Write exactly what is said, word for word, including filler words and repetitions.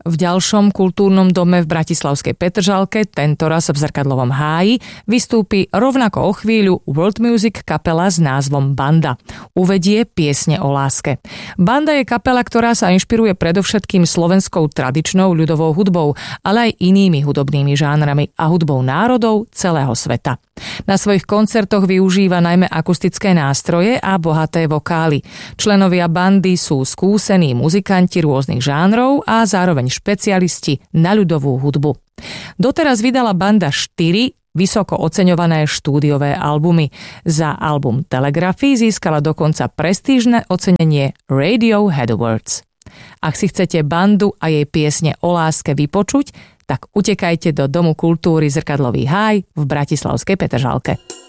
V ďalšom kultúrnom dome v bratislavskej Petržalke, tentoraz v Zrkadlovom háji, vystúpi rovnako o chvíľu world music kapela s názvom Banda. Uvedie piesne o láske. Banda je kapela, ktorá sa inšpiruje predovšetkým slovenskou tradičnou ľudovou hudbou, ale aj inými hudobnými žánrami a hudbou národov celého sveta. Na svojich koncertoch využíva najmä akustické nástroje a bohaté vokály. Členovia bandy sú skúsení muzikanti rôznych žánrov a zároveň špecialisti na ľudovú hudbu. Doteraz vydala banda štyri vysoko oceňované štúdiové albumy. Za album Telegraphy získala dokonca prestížne ocenenie Radiohead Awards. Ak si chcete bandu a jej piesne o láske vypočuť, tak utekajte do Domu kultúry Zrkadlový háj v bratislavskej Petržalke.